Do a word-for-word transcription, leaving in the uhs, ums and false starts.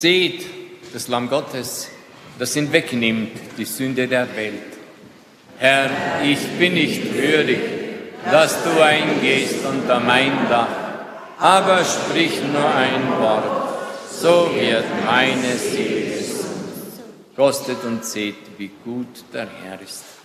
Seht das Lamm Gottes, das hinwegnimmt die Sünde der Welt. Herr, ich bin nicht würdig, dass du eingehst unter mein Dach, aber sprich nur ein Wort, so wird meine Seele gesund. Kostet und seht, wie gut der Herr ist.